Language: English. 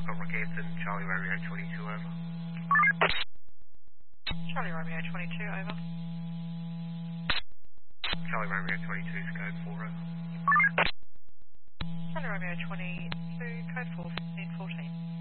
from Rockhampton, Charlie Romeo 22, over. Charlie Romeo 22, over. Charlie Romeo 22, code 4, over. Charlie Romeo 22, code 4, 1514.